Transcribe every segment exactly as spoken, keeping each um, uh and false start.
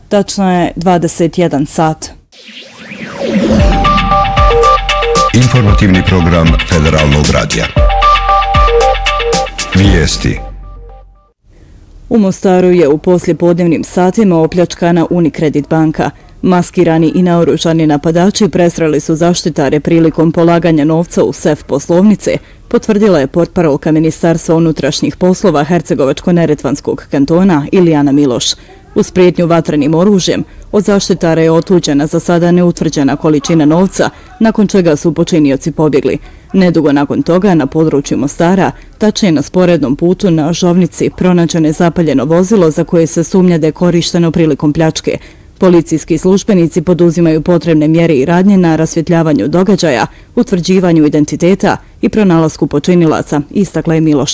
Tačno je dvadeset jedan sat. Informativni program Federalnog radija. Vijesti. U Mostaru je u poslijepodnevnim satima opljačkana Unicredit banka. Maskirani i naoružani napadači presreli su zaštitare prilikom polaganja novca u sef poslovnice, potvrdila je portparolka Ministarstva unutrašnjih poslova Hercegovačko-neretvanskog kantona Ilijana Miloš. Uz prijetnju vatrenim oružjem, od zaštitara je otuđena za sada neutvrđena količina novca, nakon čega su počinioci pobjegli. Nedugo nakon toga, na području Mostara, tačnije na sporednom putu na Žovnici, pronađeno je zapaljeno vozilo za koje se sumnja da je korišteno prilikom pljačke. Policijski službenici poduzimaju potrebne mjere i radnje na rasvjetljavanju događaja, utvrđivanju identiteta i pronalasku počinilaca, istakla je Miloš.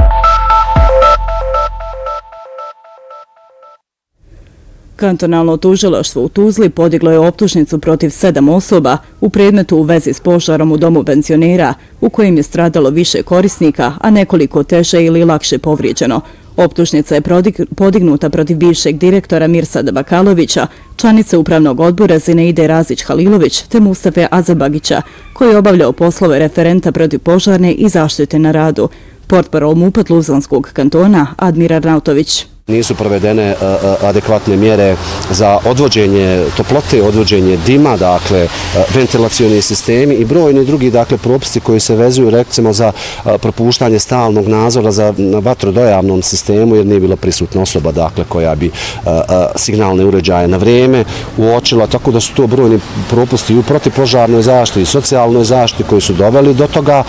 Kantonalno tužilaštvo u Tuzli podiglo je optužnicu protiv sedam osoba u predmetu u vezi s požarom u domu penzionera, u kojem je stradalo više korisnika, a nekoliko teže ili lakše povrijeđeno. Optužnica je podignuta protiv bivšeg direktora Mirsada Bakalovića, članice upravnog odbora Zineide Razić-Halilović te Mustafe Azabagića, koji je obavljao poslove referenta protiv požarne i zaštite na radu. Portparol MUP-a Tuzlanskog kantona Admir Arnautović. Nisu provedene adekvatne mjere za odvođenje toplote, odvođenje dima, dakle ventilacioni sistemi i brojni drugi dakle propisi koji se vezuju recimo za propuštanje stalnog nadzora za vatrodojavnom sistemu, jer nije bila prisutna osoba dakle koja bi signalne uređaje na vrijeme uočila, tako da su to brojni propusti u protivpožarnoj zaštiti i socijalnoj zaštiti koji su doveli do toga.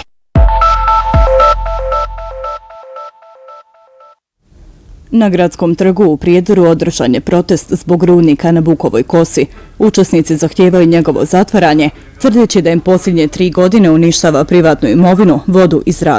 Na Gradskom trgu u Prijedoru održan je protest zbog rudnika na Bukovoj kosi. Učesnici zahtijevaju njegovo zatvaranje, tvrdeći da im posljednje tri godine uništava privatnu imovinu, vodu i zrak.